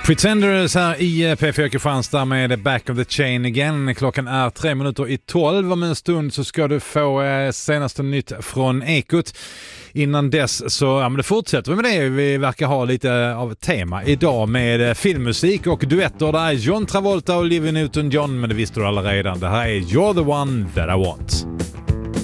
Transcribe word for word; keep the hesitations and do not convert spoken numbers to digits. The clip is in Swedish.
Pretenders här i P fyra Kristianstad med Back of the Chain again. Klockan är tre minuter i tolv. Om en stund så ska du få senaste nytt från Ekot. Innan dess så ja, men det fortsätter vi med det. Vi verkar ha lite av tema idag med filmmusik och duetter. Där är John Travolta och Olivia Newton-John, men det visste du alla redan. Det här är You're the one that I want.